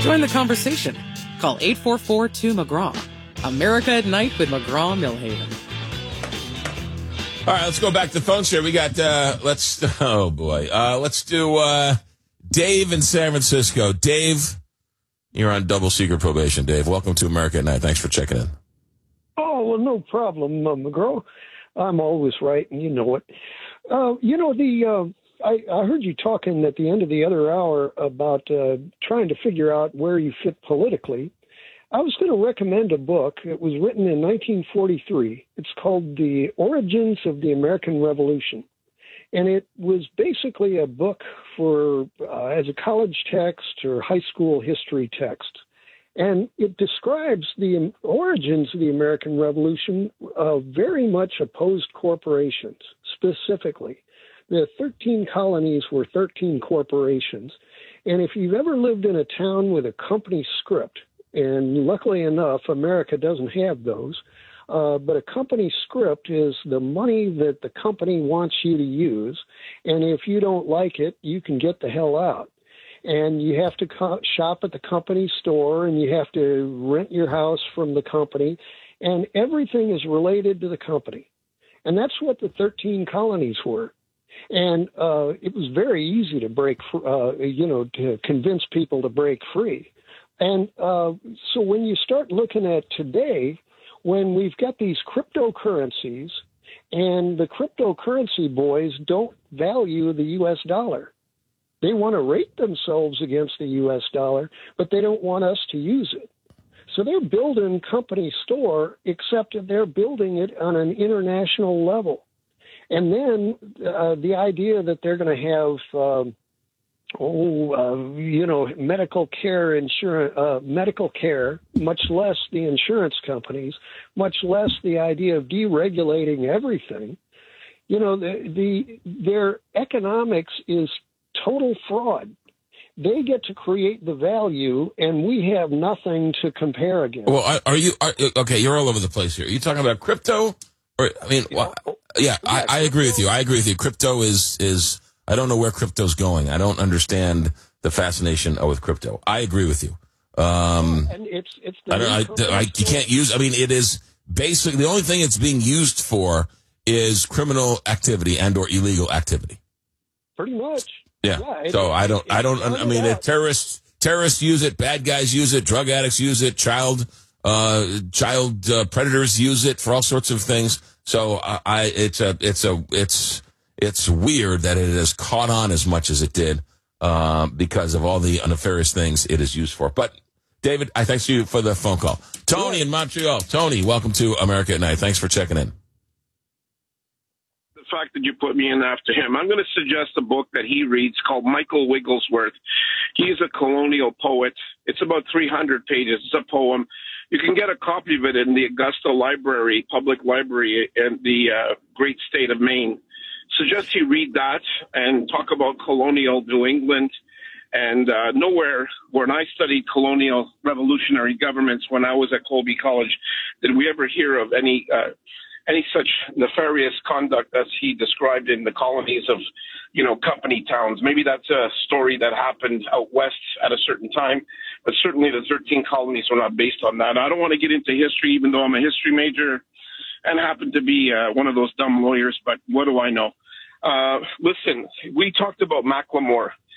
Join the conversation. Call 844-2-McGraw. America at Night with McGraw-Milhaven. All right, let's go back to the phones here. We got, let's do Dave in San Francisco. Dave, you're on double secret probation, Dave. Welcome to America at Night. Thanks for checking in. Oh, well, no problem, McGraw. I'm always right, and you know it. I heard you talking at the end of the other hour about trying to figure out where you fit politically. I was going to recommend a book. It was written in 1943. It's called The Origins of the American Revolution. And it was basically a book for as a college text or high school history text. And it describes the origins of the American Revolution very much opposed corporations, specifically. The 13 colonies were 13 corporations. And if you've ever lived in a town with a company script, and luckily enough, America doesn't have those. But a company script is the money that the company wants you to use. And if you don't like it, you can get the hell out. And you have to shop at the company store, and you have to rent your house from the company. And everything is related to the company. And that's what the 13 colonies were. And it was very easy to to convince people to break free. And so when you start looking at today, when we've got these cryptocurrencies, and the cryptocurrency boys don't value the U.S. dollar. They want to rate themselves against the U.S. dollar, but they don't want us to use it. So they're building company store, except that they're building it on an international level. And then the idea that they're going to have medical care, much less the insurance companies, much less the idea of deregulating everything. Their economics is total fraud. They get to create the value, and we have nothing to compare against. Well, okay, you're all over the place here. Are you talking about crypto? Or, I agree with you. I agree with you. Crypto is I don't know where crypto's going. I don't understand the fascination with crypto. I agree with you. And it's you can't use. I mean, it is basically the only thing it's being used for is criminal activity and or illegal activity. Pretty much. Yeah. So I mean, if terrorists use it, bad guys use it, drug addicts use it, child predators use it for all sorts of things. So it's weird that it has caught on as much as it did because of all the nefarious things it is used for. But, David, I thank you for the phone call. Tony in Montreal. Tony, welcome to America at Night. Thanks for checking in. The fact that you put me in after him, I'm going to suggest a book that he reads called Michael Wigglesworth. He's a colonial poet. It's about 300 pages. It's a poem. You can get a copy of it in the Augusta Library, public library in the great state of Maine. Suggest you read that and talk about colonial New England. And nowhere, when I studied colonial revolutionary governments when I was at Colby College, did we ever hear of any such nefarious conduct as he described in the colonies of, company towns. Maybe that's a story that happened out west at a certain time, but certainly the 13 colonies were not based on that. I don't want to get into history, even though I'm a history major and happen to be one of those dumb lawyers, but what do I know? Listen, we talked about Macklemore.